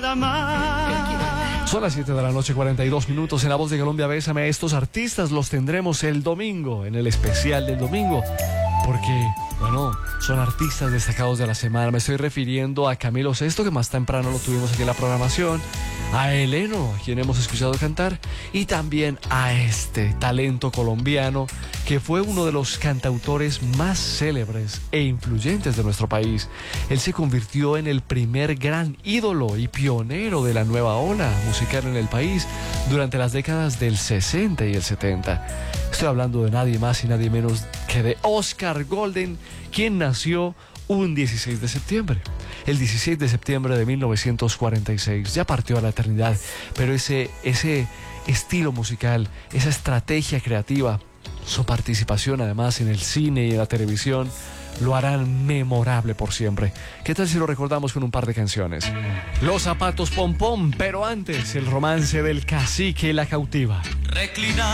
Son las 7 de la noche, 42 minutos. En La Voz de Colombia, Bésame. Estos artistas los tendremos el domingo, en el especial del domingo, porque, bueno, son artistas destacados de la semana. Me estoy refiriendo a Camilo Sesto, que más temprano lo tuvimos aquí en la programación, a Eleno, a quien hemos escuchado cantar, y también a este talento colombiano, que fue uno de los cantautores más célebres e influyentes de nuestro país. Él se convirtió en el primer gran ídolo y pionero de la nueva ola musical en el país durante las décadas del 60 y el 70. Estoy hablando de nadie más y nadie menos que de Oscar Golden, quien nació un 16 de septiembre. El 16 de septiembre de 1946. Ya partió a la eternidad, pero ese estilo musical, esa estrategia creativa, su participación además en el cine y en la televisión, lo harán memorable por siempre. ¿Qué tal si lo recordamos con un par de canciones? Los Zapatos Pom Pom, pero antes el romance del cacique y la cautiva.